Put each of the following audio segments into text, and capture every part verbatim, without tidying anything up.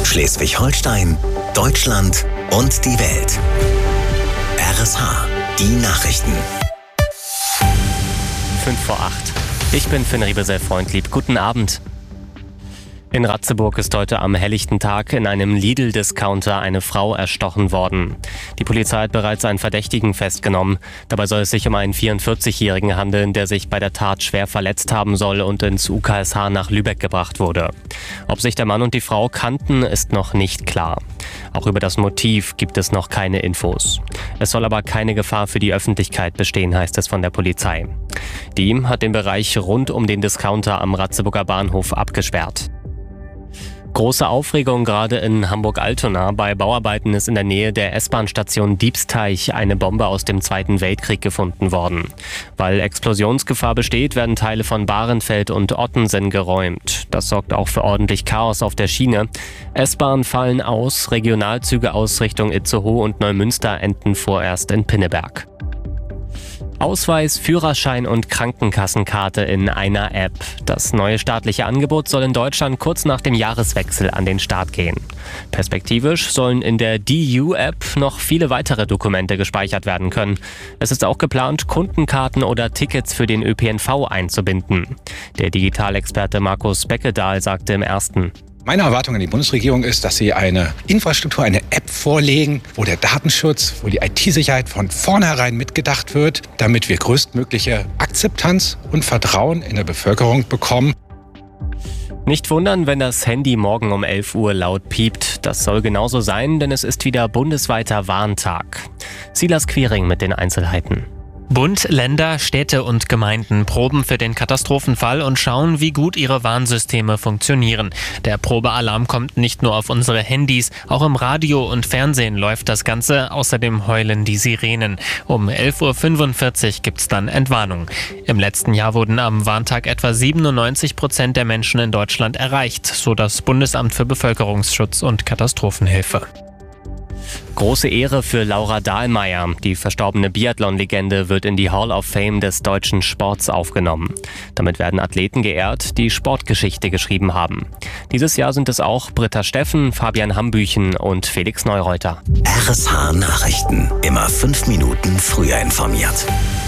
Schleswig-Holstein, Deutschland und die Welt. R S H, die Nachrichten. fünf vor acht. Ich bin Finn Riebesell-Freundlieb. Guten Abend. In Ratzeburg ist heute am helllichten Tag in einem Lidl-Discounter eine Frau erstochen worden. Die Polizei hat bereits einen Verdächtigen festgenommen. Dabei soll es sich um einen vierundvierzigjährigen handeln, der sich bei der Tat schwer verletzt haben soll und ins U K S H nach Lübeck gebracht wurde. Ob sich der Mann und die Frau kannten, ist noch nicht klar. Auch über das Motiv gibt es noch keine Infos. Es soll aber keine Gefahr für die Öffentlichkeit bestehen, heißt es von der Polizei. Die hat den Bereich rund um den Discounter am Ratzeburger Bahnhof abgesperrt. Große Aufregung gerade in Hamburg-Altona. Bei Bauarbeiten ist in der Nähe der S-Bahn-Station Diebsteich eine Bombe aus dem Zweiten Weltkrieg gefunden worden. Weil Explosionsgefahr besteht, werden Teile von Bahrenfeld und Ottensen geräumt. Das sorgt auch für ordentlich Chaos auf der Schiene. S-Bahn fallen aus, Regionalzüge aus Richtung Itzehoe und Neumünster enden vorerst in Pinneberg. Ausweis, Führerschein und Krankenkassenkarte in einer App. Das neue staatliche Angebot soll in Deutschland kurz nach dem Jahreswechsel an den Start gehen. Perspektivisch sollen in der D U-App noch viele weitere Dokumente gespeichert werden können. Es ist auch geplant, Kundenkarten oder Tickets für den Ö P N V einzubinden. Der Digitalexperte Markus Beckedahl sagte im Ersten: Meine Erwartung an die Bundesregierung ist, dass sie eine Infrastruktur, eine App vorlegen, wo der Datenschutz, wo die I T-Sicherheit von vornherein mitgedacht wird, damit wir größtmögliche Akzeptanz und Vertrauen in der Bevölkerung bekommen. Nicht wundern, wenn das Handy morgen um elf Uhr laut piept. Das soll genauso sein, denn es ist wieder bundesweiter Warntag. Silas Quiring mit den Einzelheiten. Bund, Länder, Städte und Gemeinden proben für den Katastrophenfall und schauen, wie gut ihre Warnsysteme funktionieren. Der Probealarm kommt nicht nur auf unsere Handys, auch im Radio und Fernsehen läuft das Ganze, außerdem heulen die Sirenen. Um elf Uhr fünfundvierzig gibt's dann Entwarnung. Im letzten Jahr wurden am Warntag etwa siebenundneunzig Prozent der Menschen in Deutschland erreicht, so das Bundesamt für Bevölkerungsschutz und Katastrophenhilfe. Große Ehre für Laura Dahlmeier. Die verstorbene Biathlon-Legende wird in die Hall of Fame des deutschen Sports aufgenommen. Damit werden Athleten geehrt, die Sportgeschichte geschrieben haben. Dieses Jahr sind es auch Britta Steffen, Fabian Hambüchen und Felix Neureuter. R S H Nachrichten. Immer fünf Minuten früher informiert.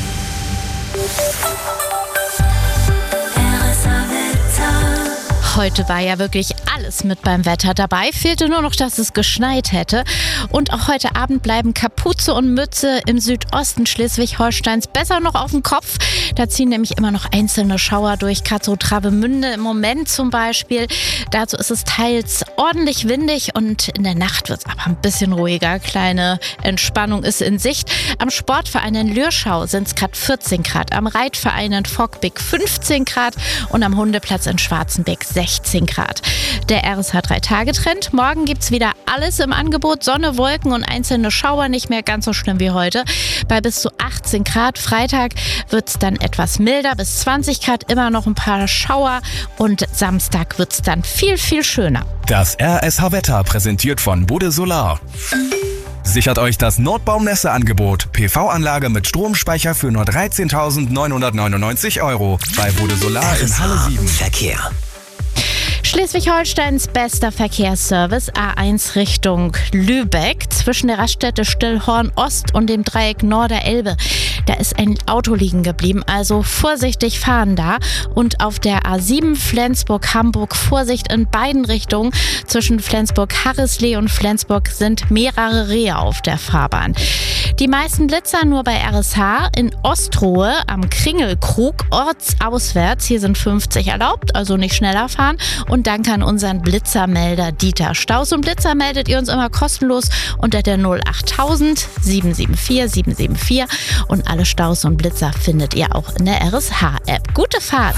Heute war ja wirklich alles mit beim Wetter dabei. Fehlte nur noch, dass es geschneit hätte. Und auch heute Abend bleiben Kapuze und Mütze im Südosten Schleswig-Holsteins besser noch auf dem Kopf. Da ziehen nämlich immer noch einzelne Schauer durch, gerade so Travemünde im Moment zum Beispiel. Dazu ist es teils ordentlich windig und in der Nacht wird es aber ein bisschen ruhiger. Kleine Entspannung ist in Sicht. Am Sportverein in Lürschau sind es gerade vierzehn Grad, am Reitverein in Fockbeck fünfzehn Grad und am Hundeplatz in Schwarzenbeck sechzehn Grad. Der R S H drei Tage Trend. Morgen gibt's wieder alles im Angebot. Sonne, Wolken und einzelne Schauer, nicht mehr ganz so schlimm wie heute. Bei bis zu achtzehn Grad. Freitag wird's dann etwas milder, bis zwanzig Grad, immer noch ein paar Schauer. Und Samstag wird's dann viel, viel schöner. Das R S H-Wetter präsentiert von Bode Solar. Sichert euch das Nordbaum-Nässe-Angebot. P V-Anlage mit Stromspeicher für nur dreizehntausendneunhundertneunundneunzig Euro. Bei Bode Solar in Halle sieben. Verkehr. Schleswig-Holsteins bester Verkehrsservice A eins Richtung Lübeck zwischen der Raststätte Stillhorn Ost und dem Dreieck Norderelbe. Da ist ein Auto liegen geblieben, also vorsichtig fahren da. Und auf der A sieben Flensburg-Hamburg Vorsicht in beiden Richtungen. Zwischen Flensburg-Harrisley und Flensburg sind mehrere Rehe auf der Fahrbahn. Die meisten Blitzer nur bei R S H in Ostrohe am Kringelkrug ortsauswärts. Hier sind fünfzig erlaubt, also nicht schneller fahren. Und danke an unseren Blitzermelder Dieter. Staus und Blitzer meldet ihr uns immer kostenlos unter der null achttausend sieben sieben vier sieben sieben vier. Und alle Staus und Blitzer findet ihr auch in der R S H-App. Gute Fahrt!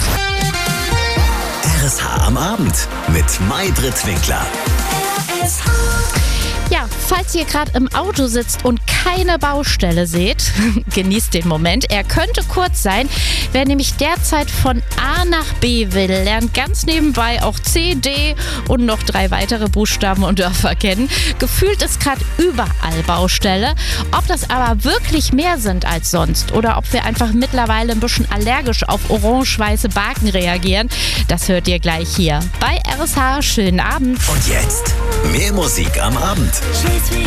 R S H am Abend mit Maybrit Winkler. Ja, falls ihr gerade im Auto sitzt und keine Baustelle seht, genießt den Moment. Er könnte kurz sein. Wer nämlich derzeit von A nach B will, lernt ganz nebenbei auch C, D und noch drei weitere Buchstaben und Dörfer kennen. Gefühlt ist gerade überall Baustelle. Ob das aber wirklich mehr sind als sonst oder ob wir einfach mittlerweile ein bisschen allergisch auf orange-weiße Baken reagieren, das hört ihr gleich hier bei R S H. Schönen Abend. Und jetzt mehr Musik am Abend.